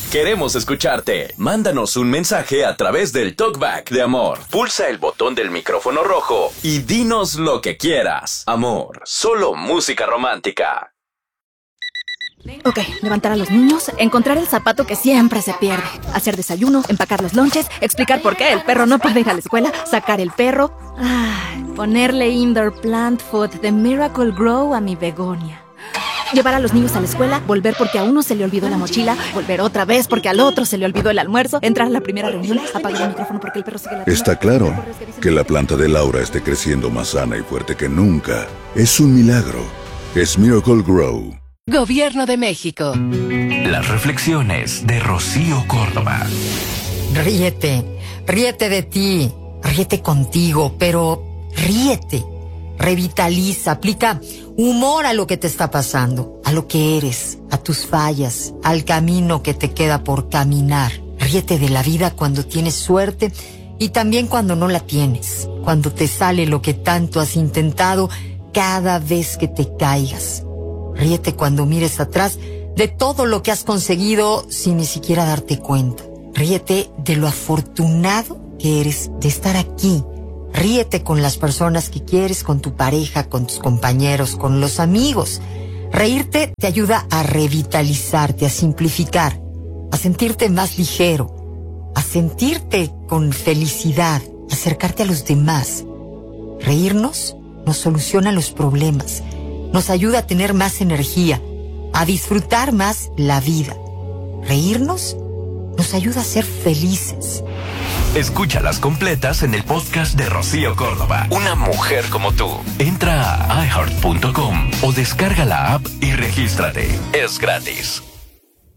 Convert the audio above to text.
Queremos escucharte. Mándanos un mensaje a través del TalkBack de Amor. Pulsa el botón del micrófono rojo y dinos lo que quieras. Amor, solo música romántica. Ok, levantar a los niños, encontrar el zapato que siempre se pierde, hacer desayuno, empacar los lonches, explicar por qué el perro no puede ir a la escuela, sacar el perro, ponerle indoor plant food de Miracle Grow a mi begonia. Llevar a los niños a la escuela, volver porque a uno se le olvidó la mochila, volver otra vez porque al otro se le olvidó el almuerzo, entrar a la primera reunión, apagar el micrófono porque el perro sigue ladrando. Está claro que la planta de Laura esté creciendo más sana y fuerte que nunca. Es un milagro. Es Miracle Grow. Gobierno de México. Las reflexiones de Rocío Córdoba. Ríete de ti, ríete contigo, pero ríete. Revitaliza, aplica humor a lo que te está pasando, a lo que eres, a tus fallas, al camino que te queda por caminar. Ríete de la vida cuando tienes suerte y también cuando no la tienes, cuando te sale lo que tanto has intentado cada vez que te caigas. Ríete cuando mires atrás de todo lo que has conseguido sin ni siquiera darte cuenta. Ríete de lo afortunado que eres de estar aquí. Ríete con las personas que quieres, con tu pareja, con tus compañeros, con los amigos. Reírte te ayuda a revitalizarte, a simplificar, a sentirte más ligero, a sentirte con felicidad, acercarte a los demás. Reírnos nos soluciona los problemas, nos ayuda a tener más energía, a disfrutar más la vida. Reírnos nos ayuda a ser felices. Escúchalas completas en el podcast de Rocío Córdoba. Una mujer como tú. Entra a iHeart.com o descarga la app y regístrate. Es gratis.